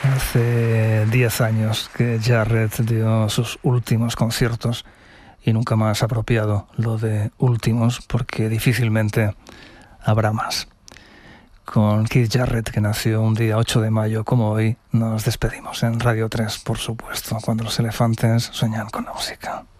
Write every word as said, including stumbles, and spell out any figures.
Hace diez años que Jarrett dio sus últimos conciertos y nunca más apropiado lo de últimos, porque difícilmente habrá más. Con Keith Jarrett, que nació un día ocho de mayo como hoy, nos despedimos en Radio tres, por supuesto, cuando los elefantes sueñan con la música.